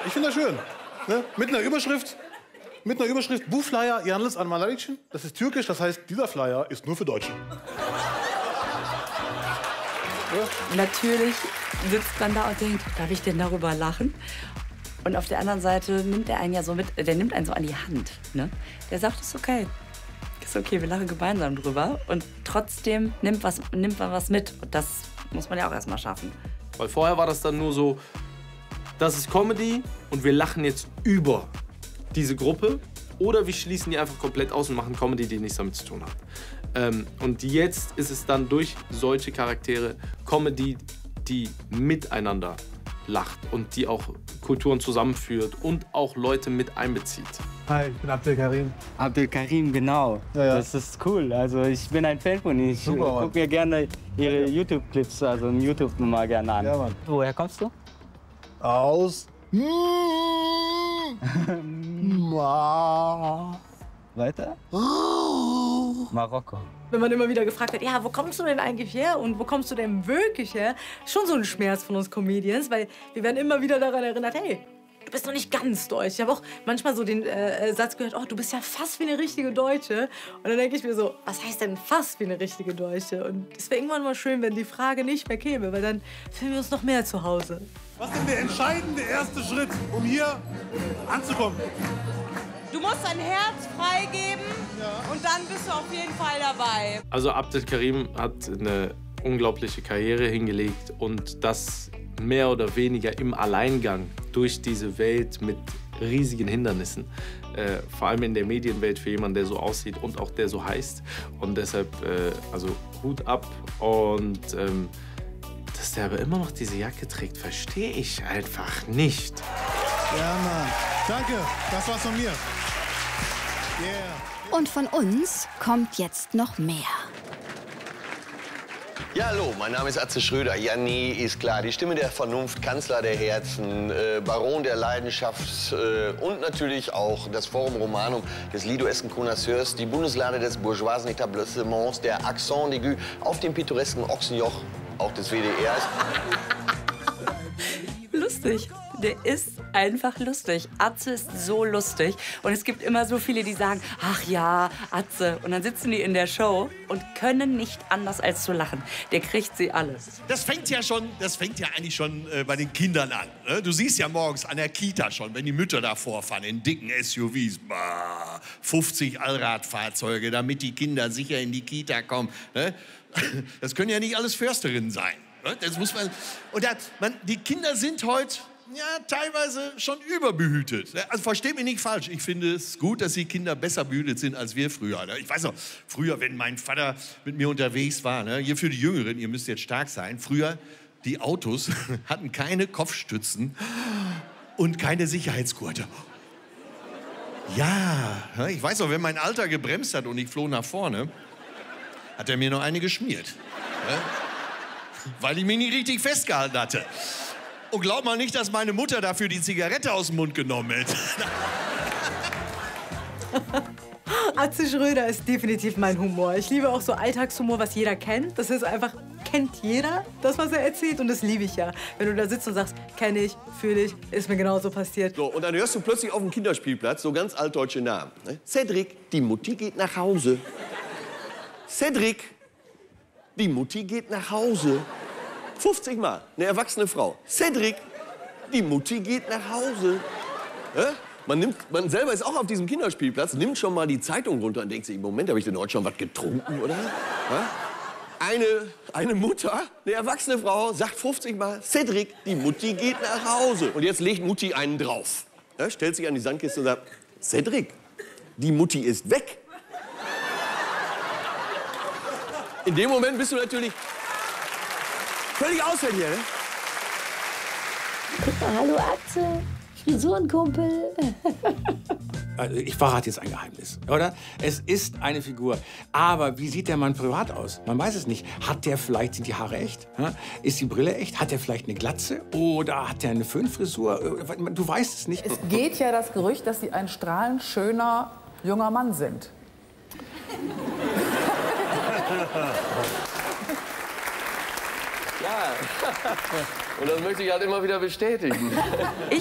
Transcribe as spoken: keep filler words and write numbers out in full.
Ich finde das schön. Ne? Mit einer Überschrift, mit einer Überschrift, bu Flyer Yalnız Almanlar için. Das ist türkisch, das heißt, dieser Flyer ist nur für Deutsche. Ja. Natürlich sitzt man da und denkt, darf ich denn darüber lachen? Und auf der anderen Seite nimmt er einen ja so mit, der nimmt einen so an die Hand. Ne? Der sagt, es ist okay. Ist okay, wir lachen gemeinsam drüber. Und trotzdem nimmt, was, nimmt man was mit. Und das muss man ja auch erst mal schaffen. Weil vorher war das dann nur so, das ist Comedy und wir lachen jetzt über diese Gruppe. Oder wir schließen die einfach komplett aus und machen Comedy, die nichts damit zu tun hat. Ähm, und jetzt ist es dann durch solche Charaktere Comedy, die miteinander lacht und die auch Kulturen zusammenführt und auch Leute mit einbezieht. Hi, ich bin Abdel Karim. Abdel Karim, genau. Ja, ja. Das ist cool. Also ich bin ein Fan von Ihnen. Ich gucke mir gerne Ihre YouTube-Clips, also YouTube mal gerne an. Ja, Mann. Woher kommst du? Aus. Weiter? Marokko. Wenn man immer wieder gefragt wird, ja, wo kommst du denn eigentlich her und wo kommst du denn wirklich her? Schon so ein Schmerz von uns Comedians, weil wir werden immer wieder daran erinnert, hey, du bist noch nicht ganz deutsch. Ich habe auch manchmal so den äh, Satz gehört, oh, du bist ja fast wie eine richtige Deutsche. Und dann denke ich mir so, was heißt denn fast wie eine richtige Deutsche? Und es wäre irgendwann mal schön, wenn die Frage nicht mehr käme, weil dann fühlen wir uns noch mehr zu Hause. Was ist denn der entscheidende erste Schritt, um hier anzukommen? Du musst dein Herz freigeben, ja, und dann bist du auf jeden Fall dabei. Also Abdel Karim hat eine unglaubliche Karriere hingelegt und das mehr oder weniger im Alleingang durch diese Welt mit riesigen Hindernissen. Äh, vor allem in der Medienwelt für jemanden, der so aussieht und auch der so heißt. Und deshalb, äh, also Hut ab. Und ähm, dass der aber immer noch diese Jacke trägt, verstehe ich einfach nicht. Ja, Mann. Danke, das war's von mir. Yeah. Und von uns kommt jetzt noch mehr. Ja, hallo, mein Name ist Atze Schröder. Ja, nee, ist klar. Die Stimme der Vernunft, Kanzler der Herzen, äh, Baron der Leidenschaft äh, und natürlich auch das Forum Romanum des lidoesken Connoisseurs, die Bundeslade des bourgeoisen Etablissements, der Accent aigu auf dem pittoresken Ochsenjoch, auch des W D Rs. Lustig. Der ist einfach lustig. Atze ist so lustig. Und es gibt immer so viele, die sagen, ach ja, Atze. Und dann sitzen die in der Show und können nicht anders als zu lachen. Der kriegt sie alle. Das fängt ja schon, das fängt ja eigentlich schon äh, bei den Kindern an. Ne? Du siehst ja morgens an der Kita schon, wenn die Mütter da vorfahren in dicken S U Vs. Bah, fünfzig Allradfahrzeuge, damit die Kinder sicher in die Kita kommen. Ne? Das können ja nicht alles Försterinnen sein. Ne? Das muss man. Und da, man, die Kinder sind heute ja, teilweise schon überbehütet. Also versteht mich nicht falsch. Ich finde es gut, dass die Kinder besser behütet sind als wir früher. Ich weiß noch, früher, wenn mein Vater mit mir unterwegs war, ne, hier für die Jüngeren, ihr müsst jetzt stark sein, früher, die Autos hatten keine Kopfstützen und keine Sicherheitsgurte. Ja, ich weiß noch, wenn mein Alter gebremst hat und ich floh nach vorne, hat er mir noch eine geschmiert. Ne? Weil ich mich nicht richtig festgehalten hatte. Und glaub mal nicht, dass meine Mutter dafür die Zigarette aus dem Mund genommen hätte. Atze Schröder ist definitiv mein Humor. Ich liebe auch so Alltagshumor, was jeder kennt. Das ist einfach, kennt jeder, das, was er erzählt. Und das liebe ich ja. Wenn du da sitzt und sagst, kenne ich, fühle ich, ist mir genauso passiert. So, und dann hörst du plötzlich auf dem Kinderspielplatz so ganz altdeutsche Namen. Ne? Cedric, die Mutti geht nach Hause. Cedric, die Mutti geht nach Hause. fünfzig Mal, eine erwachsene Frau. Cedric, die Mutti geht nach Hause. Ja? Man, nimmt, man selber ist auch auf diesem Kinderspielplatz, nimmt schon mal die Zeitung runter und denkt sich, im Moment, habe ich denn heute schon was getrunken, oder? Ja? Eine, eine Mutter, eine erwachsene Frau, sagt fünfzig Mal, Cedric, die Mutti geht nach Hause. Und jetzt legt Mutti einen drauf. Ja? Stellt sich an die Sandkiste und sagt, Cedric, die Mutti ist weg. In dem Moment bist du natürlich völlig außer dir, ne? Hallo Atze, Frisurenkumpel. Also ich verrate jetzt ein Geheimnis, oder? Es ist eine Figur. Aber wie sieht der Mann privat aus? Man weiß es nicht. Hat der vielleicht, sind die Haare echt? Ist die Brille echt? Hat der vielleicht eine Glatze? Oder hat der eine Föhnfrisur? Du weißt es nicht. Es geht ja das Gerücht, dass Sie ein strahlend schöner junger Mann sind. Ja, und das möchte ich halt immer wieder bestätigen.